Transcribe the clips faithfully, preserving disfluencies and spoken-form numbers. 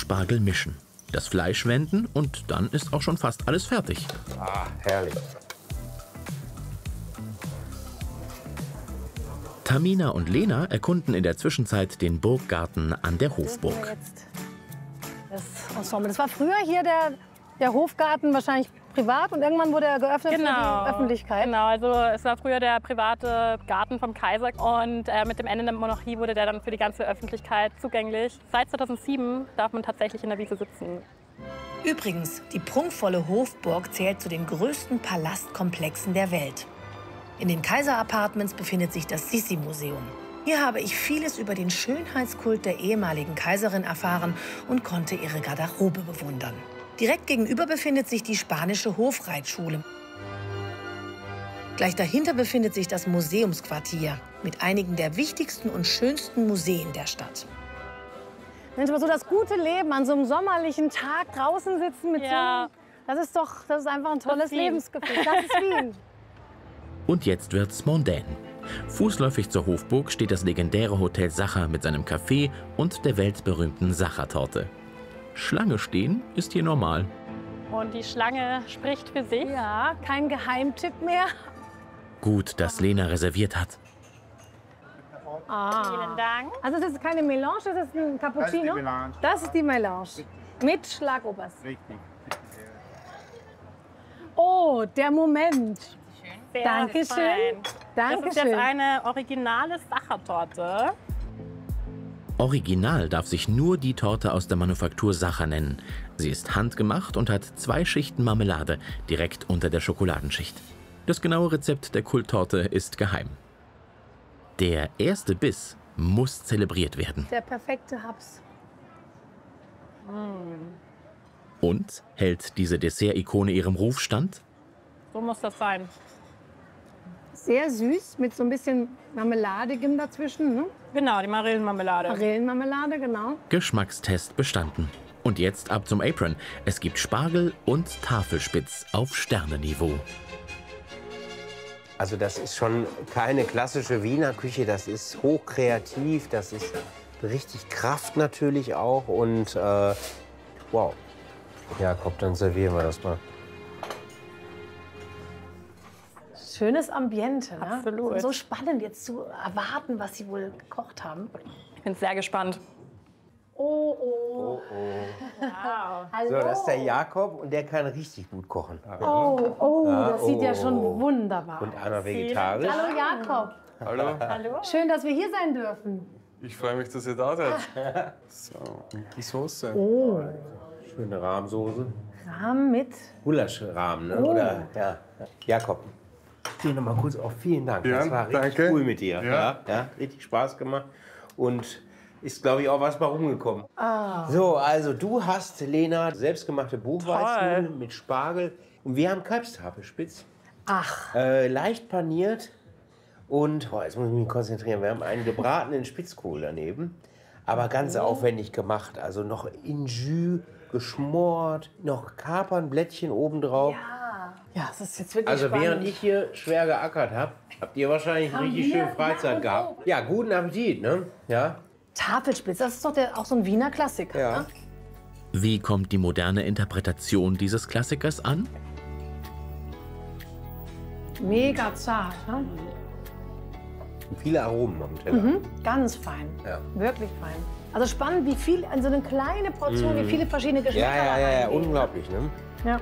Spargel mischen, das Fleisch wenden und dann ist auch schon fast alles fertig. Ah, herrlich. Tamina und Lena erkunden in der Zwischenzeit den Burggarten an der Hofburg. Das Ensemble. Das war früher hier der, der Hofgarten, wahrscheinlich privat, und irgendwann wurde er geöffnet Genau. für die Öffentlichkeit. Genau, also es war früher der private Garten vom Kaiser und äh, mit dem Ende der Monarchie wurde der dann für die ganze Öffentlichkeit zugänglich. Seit zweitausendsieben darf man tatsächlich in der Wiese sitzen. Übrigens, die prunkvolle Hofburg zählt zu den größten Palastkomplexen der Welt. In den Kaiser-Apartments befindet sich das Sissi-Museum. Hier habe ich vieles über den Schönheitskult der ehemaligen Kaiserin erfahren und konnte ihre Garderobe bewundern. Direkt gegenüber befindet sich die spanische Hofreitschule. Gleich dahinter befindet sich das Museumsquartier mit einigen der wichtigsten und schönsten Museen der Stadt. Mensch, aber so das gute Leben an so einem sommerlichen Tag draußen sitzen mit Ja. so, das ist doch, das ist einfach ein tolles Das ist Wien. Lebensgefühl. Das ist Wien. Und jetzt wird's mondän. Fußläufig zur Hofburg steht das legendäre Hotel Sacher mit seinem Café und der weltberühmten Sacher-Torte. Schlange stehen ist hier normal. Und die Schlange spricht für sich. Ja, kein Geheimtipp mehr. Gut, dass Lena reserviert hat. Ah. Vielen Dank. Also das ist keine Melange, das ist ein Cappuccino? Das ist die Melange. Mit Schlagobers. Richtig. Oh, der Moment. Sehr Dankeschön. fein. Das ist jetzt Dankeschön. eine originale Sachertorte. Original darf sich nur die Torte aus der Manufaktur Sacher nennen. Sie ist handgemacht und hat zwei Schichten Marmelade direkt unter der Schokoladenschicht. Das genaue Rezept der Kulttorte ist geheim. Der erste Biss muss zelebriert werden. Der perfekte Haps. Und hält diese Dessert-Ikone ihrem Ruf stand? So muss das sein. Sehr süß, mit so ein bisschen Marmeladigem dazwischen. Ne? Genau, die Marillenmarmelade. Marillenmarmelade, genau. Geschmackstest bestanden. Und jetzt ab zum Apron. Es gibt Spargel und Tafelspitz auf Sternenniveau. Also das ist schon keine klassische Wiener Küche, das ist hochkreativ, das ist richtig Kraft natürlich auch und äh, wow. Jakob, dann servieren wir das mal. Schönes Ambiente. Ne? Absolut. So spannend jetzt zu erwarten, was Sie wohl gekocht haben. Ich bin sehr gespannt. Oh, oh. Oh, oh. Wow. Hallo. So, das ist der Jakob und der kann richtig gut kochen. Oh, oh, Ja, das sieht ja oh. schon wunderbar Und aus. einer vegetarisch. Hallo Jakob. Hallo, Hallo. Schön, dass wir hier sein dürfen. ich freue mich, dass ihr da seid. So, und die Soße. Oh, Schöne Rahmsoße. Rahm mit. Gulaschrahmen, ne? Oh. Oder, ja. Jakob, dir noch mal kurz auf. Vielen Dank. Ja, das war richtig danke. cool mit dir. Ja. Ja. Ja, richtig Spaß gemacht. Und ist, glaube ich, auch was bei rumgekommen. Ah. So, also du hast, Lena, selbstgemachte Buchweizen mit Spargel. Und wir haben Kalbstafelspitz. Ach, Äh, leicht paniert. Und, oh, jetzt muss ich mich konzentrieren, wir haben einen gebratenen Spitzkohl daneben. Aber ganz aufwendig gemacht. Also noch in Jus geschmort, noch Kapernblättchen obendrauf. ja, das ist jetzt wirklich Also spannend. während ich hier schwer geackert habe, habt ihr wahrscheinlich Haben richtig wir? schön Freizeit Ja, gehabt. Ja, guten Appetit, ne? Ja. Tafelspitz, das ist doch der, auch so ein Wiener Klassiker. Ja. Ne? Wie kommt die moderne Interpretation dieses Klassikers an? Mega zart. Ne? Und viele Aromen am Teller. Mhm. Ganz fein. Ja. Wirklich fein. Also spannend, wie viel, in so eine kleine Portion, wie viele verschiedene Geschmäcker Ja, ja, ja, ja, reingehen. unglaublich, ne? Ja.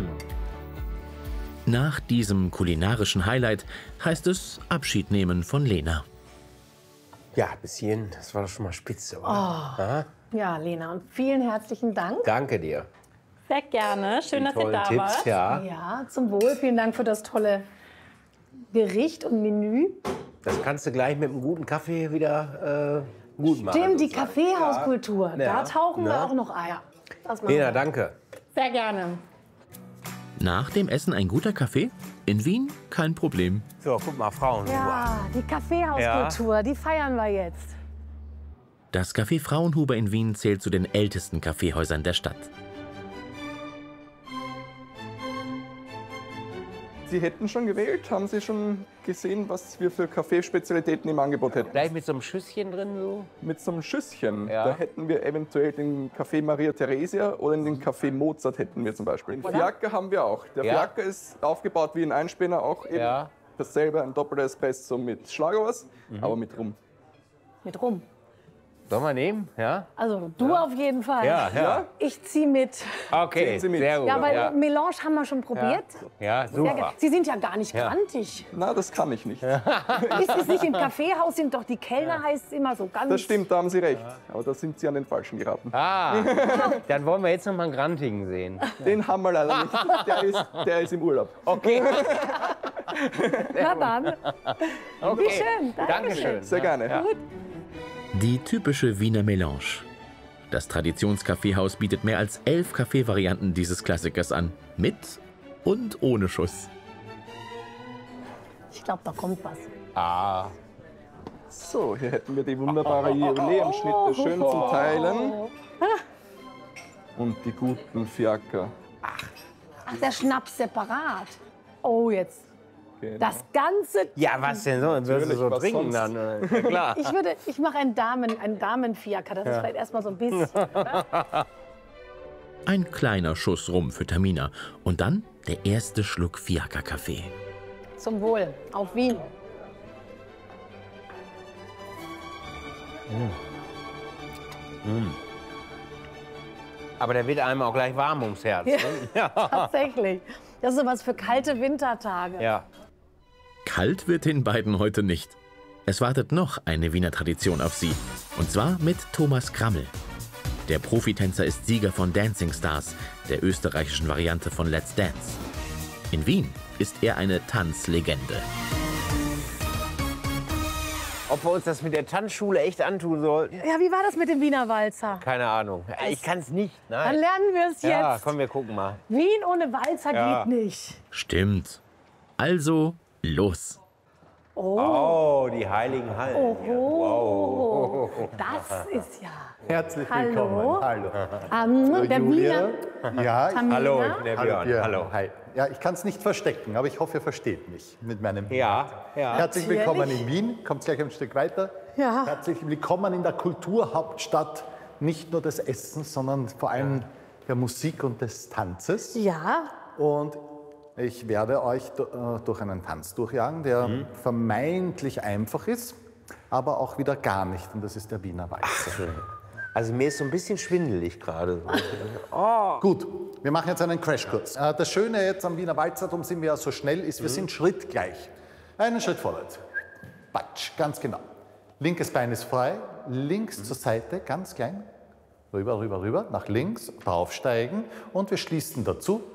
Nach diesem kulinarischen Highlight heißt es Abschied nehmen von Lena. Ja, bis hierhin, das war doch schon mal spitze, oder? Oh. Aha. Ja, Lena, und vielen herzlichen Dank. Danke dir. Sehr gerne. Schön, Die dass ihr tollen da Tipps, wart. ja. Ja, zum Wohl. Vielen Dank für das tolle Gericht und Menü. Das kannst du gleich mit einem guten Kaffee wieder äh, gut machen. Stimmt, die sozusagen. Kaffeehauskultur. Ja. Da tauchen wir Ja. auch noch Eier. Das machen Lena, wir. danke. Sehr gerne. Nach dem Essen ein guter Kaffee? In Wien kein Problem. So, guck mal, Frauen. Ja, die Kaffeehauskultur, die feiern wir jetzt. Das Café Fraunhuber in Wien zählt zu den ältesten Kaffeehäusern der Stadt. Sie hätten schon gewählt. Haben Sie schon gesehen, was wir für Kaffeespezialitäten im Angebot hätten? Gleich mit so einem Schüsschen drin so? Mit so einem Schüsschen. Ja. Da hätten wir eventuell den Kaffee Maria Theresia oder den Kaffee Mozart hätten wir zum Beispiel. Den Fiaker haben wir auch. Der Ja. Fiaker ist aufgebaut wie ein Einspänner, auch eben Ja. dasselbe, ein doppelter Espresso mit Schlagobers, aber mit Rum. Mit rum. Sollen wir nehmen? Ja? Also du auf jeden Fall. Ja, ja. Ich ziehe mit. Okay, Ziehen Sie mit. sehr gut. Ja, weil ja. Melange haben wir schon probiert. ja, Sehr super. ge- Sie sind ja gar nicht grantig. Na, das kann ich nicht. Ist es nicht im Kaffeehaus, sind doch die Kellner, heißt es immer so ganz. Das stimmt, da haben Sie recht. Aber da sind Sie an den Falschen geraten. Ah, dann wollen wir jetzt noch mal einen Grantigen sehen. Den haben wir leider nicht. Der ist, der ist im Urlaub. Okay, Na dann. okay. Wie schön. Dankeschön. Dankeschön. Sehr gerne. Ja. Die typische Wiener Melange. Das Traditionskaffeehaus bietet mehr als elf Kaffeevarianten dieses Klassikers an. Mit und ohne Schuss. Ich glaube, da kommt was. Ah, So, hier hätten wir die wunderbare Jubiläumschnitte schön zum Teilen. Und die guten Fiaker. Ach, der Schnaps separat. Oh, jetzt. Genau. Das Ganze. ja, was denn so? Würdest du Natürlich, so was trinken sonst? dann? oder? Ja, klar. Ich würde, ich mache einen Damen, einen Damenfiaker. Das ist vielleicht erstmal so ein bisschen. Ein kleiner Schuss Rum für Tamina. Und dann der erste Schluck Fiaker-Kaffee. Zum Wohl. Auf Wien. Aber der wird einem auch gleich warm ums Herz. Ja. Ne? Ja. Tatsächlich. Das ist sowas für kalte Wintertage. ja. Kalt wird den beiden heute nicht. Es wartet noch eine Wiener Tradition auf sie. Und zwar mit Thomas Krammel. Der Profitänzer ist Sieger von Dancing Stars, der österreichischen Variante von Let's Dance. In Wien ist er eine Tanzlegende. Ob wir uns das mit der Tanzschule echt antun sollten? Ja, wie war das mit dem Wiener Walzer? Keine Ahnung. Ich kann es nicht. Dann Nein. lernen wir es Ja, jetzt. komm, wir gucken mal. Wien ohne Walzer Ja. geht nicht. Stimmt. Also, los. Oh, die heiligen Hallen. Oh, das ist ja. Herzlich Hallo. willkommen. Hallo. Ähm, der Julia. Wiener. Ja, ich, Tamina. Hallo, ich bin der Björn. Björn. Hallo. Hi. Ja, ich kann es nicht verstecken, aber ich hoffe, ihr versteht mich mit meinem Ja, ja. Herzlich Natürlich. willkommen in Wien. Kommt gleich ein Stück weiter. Ja. Herzlich willkommen in der Kulturhauptstadt. Nicht nur des Essens, sondern vor allem der Musik und des Tanzes. Ja. Und ich werde euch du- äh, durch einen Tanz durchjagen, der vermeintlich einfach ist, aber auch wieder gar nicht. Und das ist der Wiener Walzer. Also mir ist so ein bisschen schwindelig gerade. Gut, wir machen jetzt einen Crashkurs. Äh, Das Schöne jetzt am Wiener Walzer, darum sind wir ja so schnell, ist, wir sind schrittgleich. Einen Schritt vorwärts. Batsch, ganz genau. Linkes Bein ist frei, links zur Seite, ganz klein. Rüber, rüber, rüber, nach links, draufsteigen und wir schließen dazu.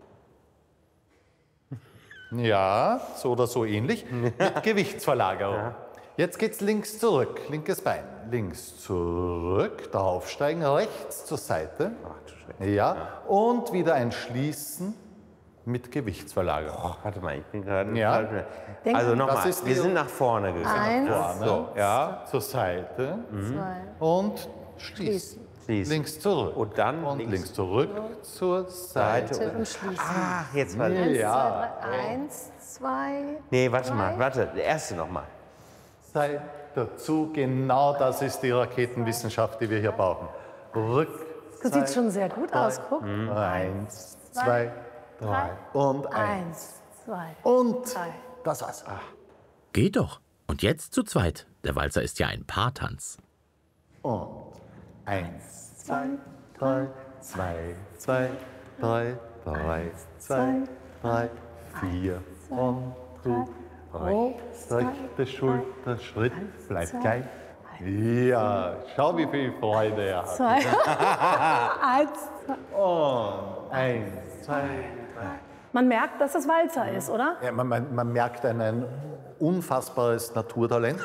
Ja, so oder so ähnlich, mit Gewichtsverlagerung. Jetzt geht's links zurück, linkes Bein. Links zurück, draufsteigen, rechts zur Seite. Ja, und wieder ein Schließen mit Gewichtsverlagerung. Ach, warte mal, ich bin gerade... Ja. Denk- Also Das nochmal, ist wir die- sind nach vorne gegangen. Eins, So, ja, Zur Seite zwei. und schließen. schließen. Links zurück. Und dann und links- links, zurück zur Seite. Und schließen. Ach, jetzt mal. Eins, Ja. zwei, drei. Eins, zwei. Nee, warte mal, warte, der erste nochmal. Seite dazu, genau das ist die Raketenwissenschaft, die wir hier brauchen. Rück, Das sieht schon sehr gut aus. Guck. eins, zwei, drei und eins. Eins, zwei. Und drei. das war's. Geht doch. Und jetzt zu zweit. Der Walzer ist ja ein Paartanz. Und eins, zwei, drei, zwei, zwei, drei, drei, zwei, drei, vier und du. Rechts, rechte Schulter, Schritt, bleibt gleich. Ja, schau, wie viel Freude er hat. Zwei. Eins, zwei. Und eins, zwei, drei. Man merkt, dass es Walzer ist, oder? Ja, man, man, man merkt ein, ein unfassbares Naturtalent.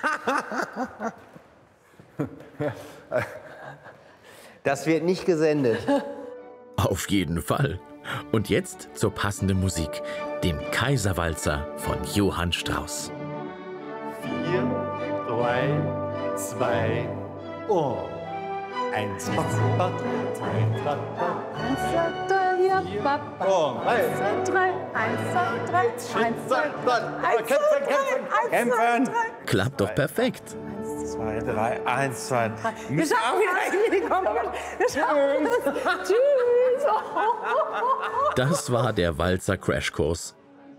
Das wird nicht gesendet. Auf jeden Fall. Und jetzt zur passenden Musik, dem Kaiserwalzer von Johann Strauss. Vier, drei, zwei und eins. vier, bap, bap. Oh, Eins, zwei, drei, eins, zwei, drei, eins, zwei, drei, eins, zwei, drei, Kämpfen! Klappt doch perfekt. Zwei, drei, eins, zwei, drei. Wir schaffen es. Wir schaffen es. Tschüss. Das war der Walzer-Crashkurs.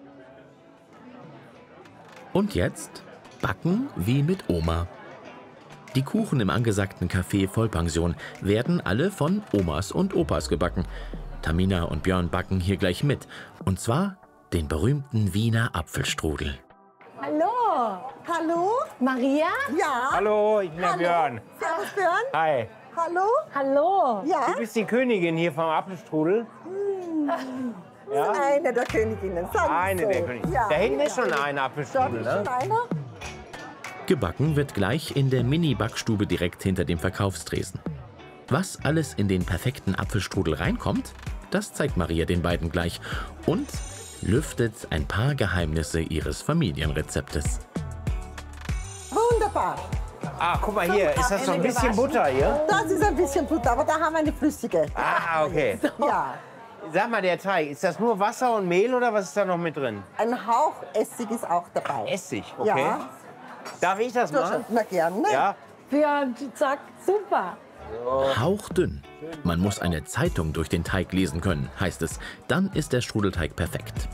Und jetzt backen wie mit Oma. Die Kuchen im angesagten Café Vollpension werden alle von Omas und Opas gebacken. Tamina und Björn backen hier gleich mit. Und zwar den berühmten Wiener Apfelstrudel. Hallo. Hallo? Maria? Ja. Hallo, ich bin der Hallo. Björn. Servus, Björn. Hi. Hallo? Hallo. Ja. Du bist die Königin hier vom Apfelstrudel. Ja? Eine der Königinnen. Sagen wir Eine so. der Königinnen. Ja. Da hinten ist schon ein Dort Apfelstrudel, ist ne? schon einer. Gebacken wird gleich in der Mini-Backstube direkt hinter dem Verkaufstresen. Was alles in den perfekten Apfelstrudel reinkommt, das zeigt Maria den beiden gleich und lüftet ein paar Geheimnisse ihres Familienrezeptes. Wunderbar. Ah, guck mal hier, ist das so ein bisschen Butter hier? Das ist ein bisschen Butter, aber da haben wir eine flüssige. Ah, okay. Ja. Sag mal, der Teig, ist das nur Wasser und Mehl oder was ist da noch mit drin? Ein Hauch Essig ist auch dabei. Essig, okay. Ja. Darf ich das machen? Na gerne. Ja. Björn, zack, super. Hauchdünn. Man muss eine Zeitung durch den Teig lesen können, heißt es. Dann ist der Strudelteig perfekt.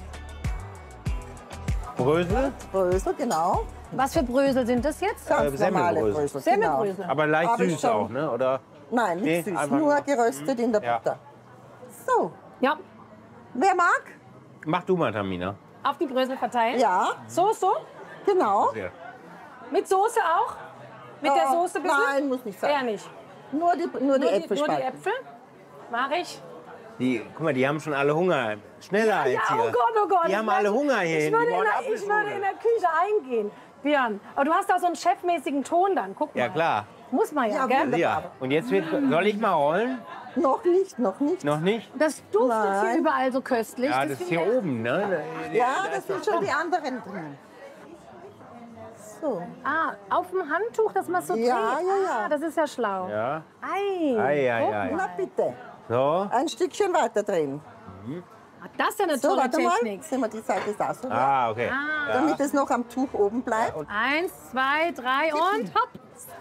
Brösel, Brösel, genau. Was für Brösel sind das jetzt? Ganz Äh, normale Semmelbrösel. Brösel. Semmelbrösel. Genau. aber leicht Aber süß schon- auch, ne? Oder? Nein, Nee, nicht süß, einfach nur nur- geröstet in der Ja. Butter. So, Ja, wer mag? Mach du mal, Tamina. auf die Brösel verteilen. Ja, So, so. genau. Sehr. Mit Soße auch? Mit der Äh, Soße ein bisschen? Nein, muss nicht sein. Eher nicht. Nur die, nur die Nur die, Äpfel nur die spalten. Äpfel. Mach ich. Die, guck mal, die haben schon alle Hunger. Schneller Ja, jetzt oh hier. Gott, oh Gott. Die Ich haben werde- alle Hunger hier Ich hinten. würde, Die in wollen der, ich würde Apfelstrudel. in der Küche eingehen, Björn. Aber du hast da so einen chefmäßigen Ton dann. Guck mal. Ja, klar. Muss man ja, Ja, gell? wunderbar. Ja. Und jetzt wird, soll ich mal rollen? Noch nicht, noch nicht. Noch nicht? Das duftet hier Nein. überall so köstlich. Ja, das ist finde hier ich- oben, ne? Ja, das sind schon die anderen drin. So. Ah, auf dem Handtuch, dass man so Ja, dreht. ja, ja. Ah, das ist ja schlau. Ja. Ei, Ei, ei, guck ei. mal. Na bitte, So. ein Stückchen weiter drehen. Ah, das ist ja eine So, tolle warte mal. Technik. Sehen wir die Seite da so. Ah, okay. Ah. Damit es noch am Tuch oben bleibt. Eins, zwei, drei und hopp.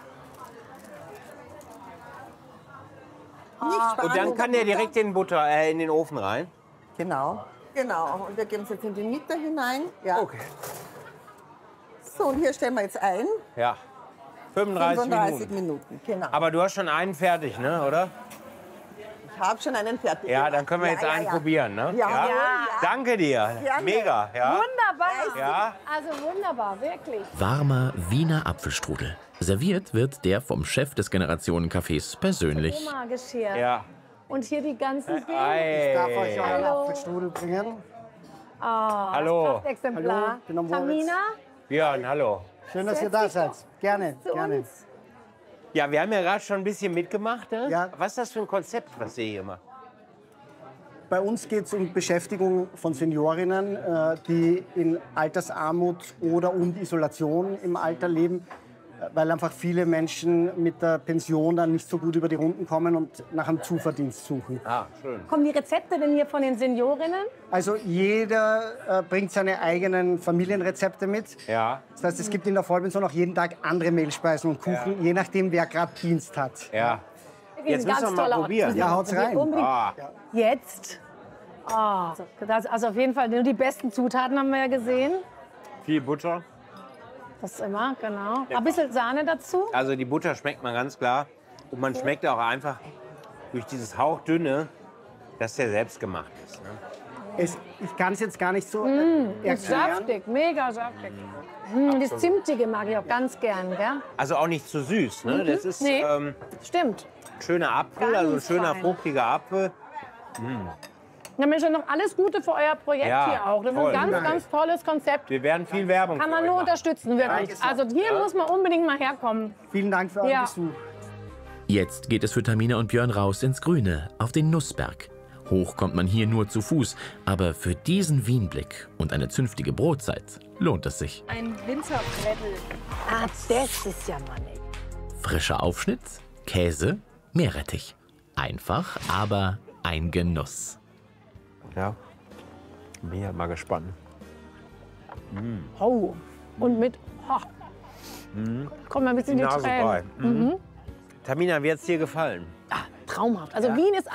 Nicht sparen. Und dann kann der direkt in, Butter, äh, in den Ofen rein. Genau. Genau. Und wir geben es jetzt in die Mitte hinein. Ja. Okay. So, und hier stellen wir jetzt ein. Ja. fünfunddreißig fünfunddreißig Minuten. Minuten. Genau. Aber du hast schon einen fertig, ne? Oder? Ich habe schon einen fertig. Ja, gemacht. dann können wir jetzt ja, einen ja. probieren, ne? Ja. Ja. Danke dir. Gerne. Mega, ja. Wunderbar. Ja. Also wunderbar, wirklich. Warmer Wiener Apfelstrudel. Serviert wird der vom Chef des Generationencafés persönlich. Oma Geschirr. Ja. Und hier die ganzen Dinge. Ei. Darf euch euren Hallo. Apfelstrudel bringen? Oh, Hallo. Das Exemplar. Hallo, ich bin am Moritz. Tamina, Björn, hallo. Schön, dass ihr da seid. Gerne, zu gerne. uns. Ja, wir haben ja gerade schon ein bisschen mitgemacht. Ne? Ja. Was ist das für ein Konzept, was ihr hier macht? Bei uns geht es um Beschäftigung von Seniorinnen, äh, die in Altersarmut oder und Isolation im Alter leben, äh, weil einfach viele Menschen mit der Pension dann nicht so gut über die Runden kommen und nach einem Zuverdienst suchen. Ah, schön. Kommen die Rezepte denn hier von den Seniorinnen? Also jeder äh, bringt seine eigenen Familienrezepte mit. Ja, Das heißt, es gibt in der Vollpension auch jeden Tag andere Mehlspeisen und Kuchen, je nachdem, wer gerade Dienst hat. ja. Jetzt Ein müssen wir ganz mal toller Ort. probieren. Ja, haut's rein. Unbedingt. Ah, Jetzt. Ah, das, also auf jeden Fall nur die besten Zutaten haben wir ja gesehen. viel Butter. Das ist immer, genau. Ein bisschen Sahne dazu. Also die Butter schmeckt man ganz klar. Und man schmeckt auch einfach durch dieses Hauchdünne, dass der selbst gemacht ist. Ne? Es, ich kann es jetzt gar nicht so Ist äh, erklären. saftig, mega saftig. Mm, das Zimtige mag ich auch ganz gern, gell? Also auch nicht zu süß. Ne? Das ist Nee. ähm, Stimmt. ein schöner Apfel, Ganz also ein schöner fein. fruchtiger Apfel. Ja, Mensch, noch alles Gute für euer Projekt Ja, hier auch. Das ist toll. ein ganz, Danke. ganz tolles Konzept. Wir werden viel Werbung Kann für man euch nur machen. unterstützen, wirklich. Also hier muss man unbedingt mal herkommen. Vielen Dank für euren Ja. Besuch. Jetzt geht es für Tamina und Björn raus ins Grüne, auf den Nussberg. Hoch kommt man hier nur zu Fuß, aber für diesen Wienblick und eine zünftige Brotzeit lohnt es sich. Ein Winterbrettel. Ah, das ist ja mal nicht. Frischer Aufschnitt, Käse, Meerrettich. Einfach, aber ein Genuss. Ja. Bin ja mal gespannt. Oh. Und mit. Oh. Mhm. Kommt mal ein bisschen Die die Nase Tränen. frei. Mhm. Tamina, wie hat es dir gefallen? Ah, traumhaft. Also Ja? Wien ist